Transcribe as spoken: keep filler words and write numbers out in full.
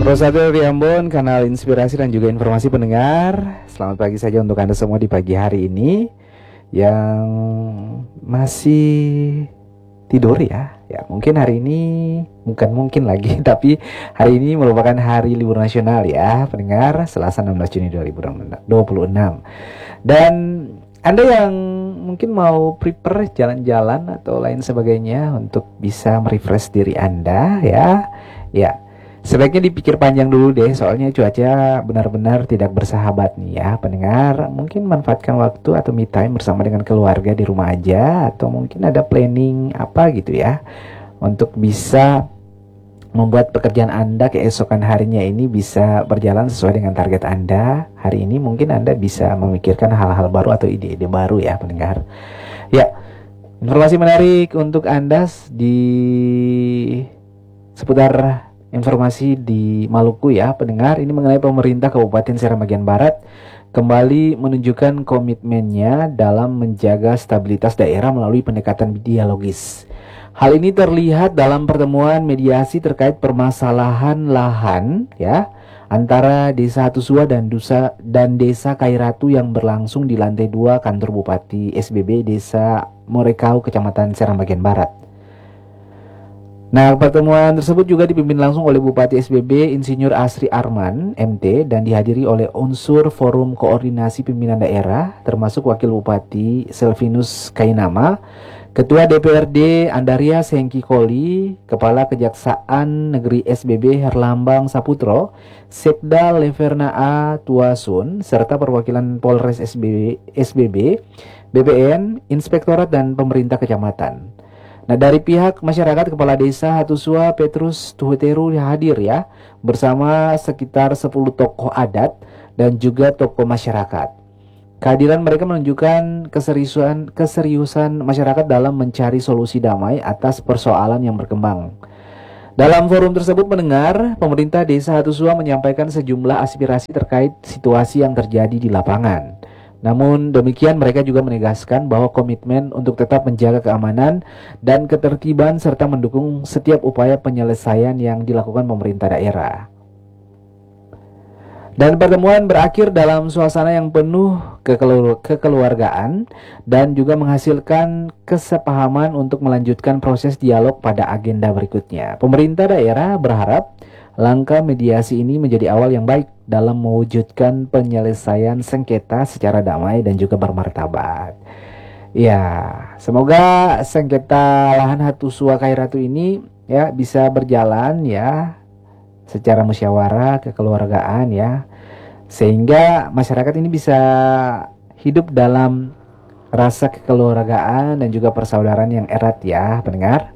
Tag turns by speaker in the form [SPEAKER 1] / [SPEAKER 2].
[SPEAKER 1] Rosario Riambon, kanal inspirasi dan juga informasi pendengar. Selamat pagi saja untuk Anda semua di pagi hari ini yang masih tidur ya. Ya, mungkin hari ini bukan mungkin lagi, tapi hari ini merupakan hari libur nasional ya, pendengar, Selasa enam belas Juni dua ribu dua puluh enam. Dan Anda yang mungkin mau prepare jalan-jalan atau lain sebagainya untuk bisa merefresh diri Anda ya. Ya. Sebaiknya dipikir panjang dulu deh, soalnya cuaca benar-benar tidak bersahabat nih ya pendengar. Mungkin manfaatkan waktu atau me time bersama dengan keluarga di rumah aja, atau mungkin ada planning apa gitu ya, untuk bisa membuat pekerjaan Anda keesokan harinya ini bisa berjalan sesuai dengan target Anda. Hari ini mungkin Anda bisa memikirkan hal-hal baru atau ide-ide baru ya pendengar. Ya, informasi menarik untuk Anda di seputar informasi di Maluku ya pendengar, ini mengenai pemerintah Kabupaten Seram bagian Barat kembali menunjukkan komitmennya dalam menjaga stabilitas daerah melalui pendekatan dialogis. Hal ini terlihat dalam pertemuan mediasi terkait permasalahan lahan ya antara Desa Hatusua dan Dusa dan Desa Kairatu yang berlangsung di lantai dua kantor Bupati S B B Desa Morekau Kecamatan Seram bagian Barat. Nah, pertemuan tersebut juga dipimpin langsung oleh Bupati S B B Insinyur Asri Arman M T dan dihadiri oleh unsur Forum Koordinasi Pimpinan Daerah termasuk Wakil Bupati Selvinus Kainama, Ketua D P R D Andaria Sengki Koli, Kepala Kejaksaan Negeri S B B Herlambang Saputro, Sekda Leverna A Tuasun, serta perwakilan Polres S B B, S B B, B P N, Inspektorat dan pemerintah kecamatan. Nah, dari pihak masyarakat, Kepala Desa Hatusua Petrus Tuhuteru hadir ya, bersama sekitar sepuluh tokoh adat dan juga tokoh masyarakat. Kehadiran mereka menunjukkan keseriusan keseriusan masyarakat dalam mencari solusi damai atas persoalan yang berkembang. Dalam forum tersebut mendengar, pemerintah Desa Hatusua menyampaikan sejumlah aspirasi terkait situasi yang terjadi di lapangan. Namun demikian mereka juga menegaskan bahwa komitmen untuk tetap menjaga keamanan dan ketertiban serta mendukung setiap upaya penyelesaian yang dilakukan pemerintah daerah. Dan pertemuan berakhir dalam suasana yang penuh kekelu- kekeluargaan dan juga menghasilkan kesepahaman untuk melanjutkan proses dialog pada agenda berikutnya. Pemerintah daerah berharap langkah mediasi ini menjadi awal yang baik dalam mewujudkan penyelesaian sengketa secara damai dan juga bermartabat. Ya, semoga sengketa lahan Hatusua Kairatu ini ya bisa berjalan ya secara musyawarah kekeluargaan ya, sehingga masyarakat ini bisa hidup dalam rasa kekeluargaan dan juga persaudaraan yang erat ya pendengar.